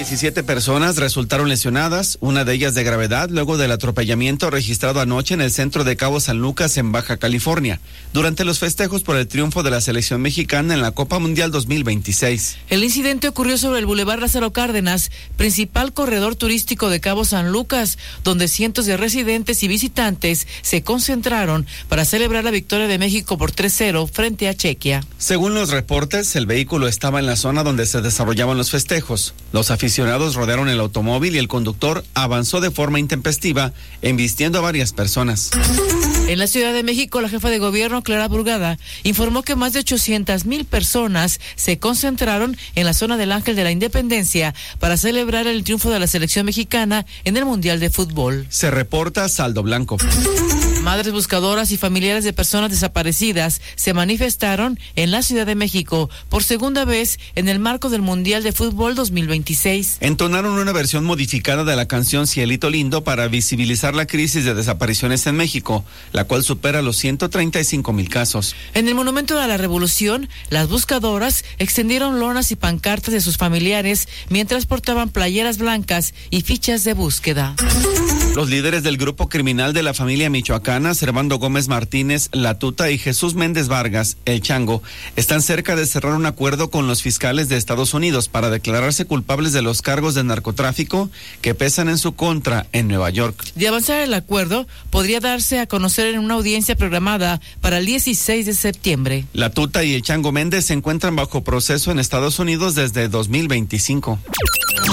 17 personas resultaron lesionadas, una de ellas de gravedad, luego del atropellamiento registrado anoche en el centro de Cabo San Lucas, en Baja California, durante los festejos por el triunfo de la selección mexicana en la Copa Mundial 2026. El incidente ocurrió sobre el Boulevard Lázaro Cárdenas, principal corredor turístico de Cabo San Lucas, donde cientos de residentes y visitantes se concentraron para celebrar la victoria de México por 3-0 frente a Chequia. Según los reportes, el vehículo estaba en la zona donde se desarrollaban los festejos. Los aficionados rodearon el automóvil y el conductor avanzó de forma intempestiva, embistiendo a varias personas. En la Ciudad de México, la jefa de gobierno, Clara Brugada, informó que más de 800,000 personas se concentraron en la zona del Ángel de la Independencia para celebrar el triunfo de la selección mexicana en el Mundial de Fútbol. Se reporta saldo blanco. Madres buscadoras y familiares de personas desaparecidas se manifestaron en la Ciudad de México por segunda vez en el marco del Mundial de Fútbol 2026. Entonaron una versión modificada de la canción Cielito Lindo para visibilizar la crisis de desapariciones en México, la cual supera los 135,000 casos. En el Monumento a la Revolución, las buscadoras extendieron lonas y pancartas de sus familiares mientras portaban playeras blancas y fichas de búsqueda. Los líderes del grupo criminal de la familia michoacana, Servando Gómez Martínez, La Tuta y Jesús Méndez Vargas, El Chango, están cerca de cerrar un acuerdo con los fiscales de Estados Unidos para declararse culpables de los cargos de narcotráfico que pesan en su contra en Nueva York. De avanzar el acuerdo, podría darse a conocer en una audiencia programada para el 16 de septiembre. La Tuta y El Chango Méndez se encuentran bajo proceso en Estados Unidos desde 2025.